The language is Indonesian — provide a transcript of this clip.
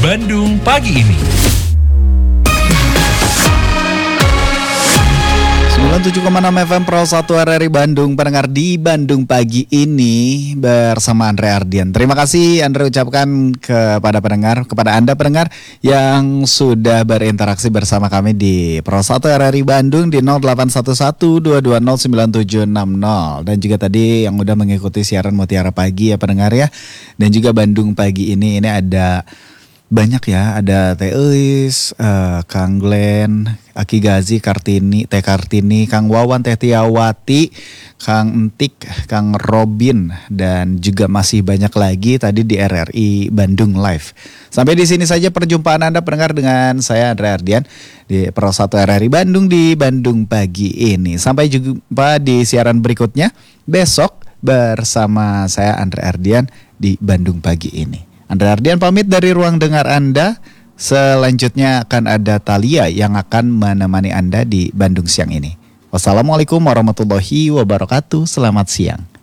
Bandung pagi ini. 97,6 FM Pro 1 RRI Bandung, pendengar di Bandung pagi ini bersama Andre Ardian. Terima kasih Andre ucapkan kepada Anda pendengar yang sudah berinteraksi bersama kami di Pro 1 RRI Bandung di 0811-220-9760. Dan juga tadi yang udah mengikuti siaran Mutiara Pagi ya pendengar ya. Dan juga Bandung pagi ini ada banyak ya, ada Teh Elis, Kang Glenn, Aki Gazi, Teh Kartini, Kang Wawan, Teh Tiawati, Kang Entik, Kang Robin, dan juga masih banyak lagi tadi di RRI Bandung Live. Sampai di sini saja perjumpaan Anda pendengar dengan saya Andre Ardian di Pro 1 RRI Bandung di Bandung pagi ini. Sampai jumpa di siaran berikutnya besok bersama saya Andre Ardian di Bandung pagi ini. Andre Ardian pamit dari ruang dengar Anda. Selanjutnya akan ada Thalia yang akan menemani Anda di Bandung siang ini. Wassalamualaikum warahmatullahi wabarakatuh. Selamat siang.